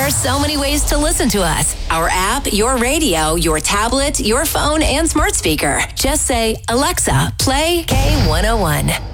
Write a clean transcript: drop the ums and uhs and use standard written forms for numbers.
There are so many ways to listen to us. Our app, your radio, your tablet, your phone, and smart speaker. Just say, Alexa, play K101.